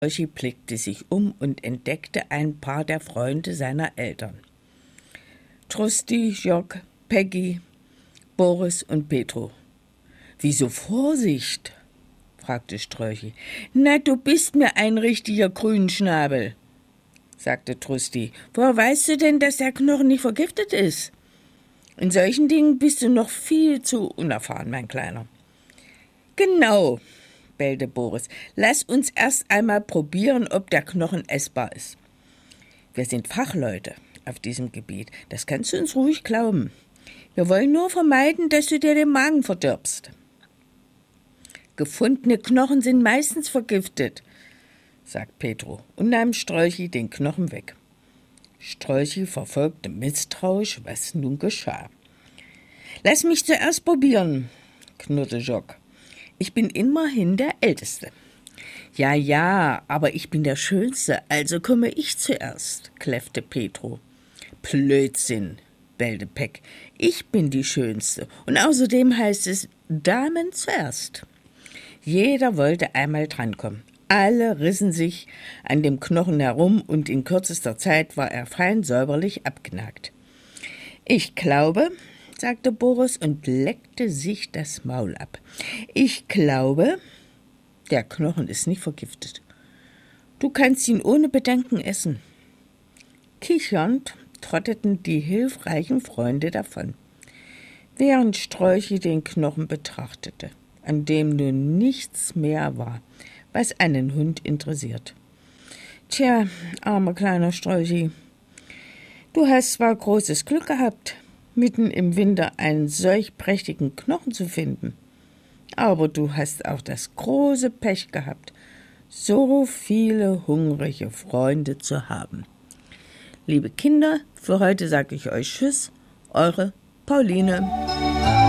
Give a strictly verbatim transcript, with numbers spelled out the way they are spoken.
Strolchi blickte sich um und entdeckte ein paar der Freunde seiner Eltern. Trusti, Jock, Peggy, Boris und Petro. »Wieso Vorsicht?« fragte Strolchi. »Na, du bist mir ein richtiger Grünschnabel«, sagte Trusti. »Woher weißt du denn, dass der Knochen nicht vergiftet ist? In solchen Dingen bist du noch viel zu unerfahren, mein Kleiner.« »Genau«, bellte Boris. »Lass uns erst einmal probieren, ob der Knochen essbar ist. Wir sind Fachleute auf diesem Gebiet, das kannst du uns ruhig glauben. Wir wollen nur vermeiden, dass du dir den Magen verdirbst. Gefundene Knochen sind meistens vergiftet«, sagt Petro und nahm Strolchi den Knochen weg. Strolchi verfolgte misstrauisch, was nun geschah. »Lass mich zuerst probieren«, knurrte Jock. »Ich bin immerhin der Älteste.« »Ja, ja, aber ich bin der Schönste, also komme ich zuerst«, kläffte Petro. »Blödsinn«, bellte Peck. »Ich bin die Schönste und außerdem heißt es Damen zuerst.« Jeder wollte einmal drankommen. Alle rissen sich an dem Knochen herum und in kürzester Zeit war er fein säuberlich abgenagt. »Ich glaube«, sagte Boris und leckte sich das Maul ab. »Ich glaube, der Knochen ist nicht vergiftet. Du kannst ihn ohne Bedenken essen.« Kichernd trotteten die hilfreichen Freunde davon, während Strolchi den Knochen betrachtete, an dem nun nichts mehr war, was einen Hund interessiert. »Tja, armer kleiner Strolchi, du hast zwar großes Glück gehabt, mitten im Winter einen solch prächtigen Knochen zu finden, aber du hast auch das große Pech gehabt, so viele hungrige Freunde zu haben. Liebe Kinder, für heute sage ich euch Tschüss, eure Pauline.«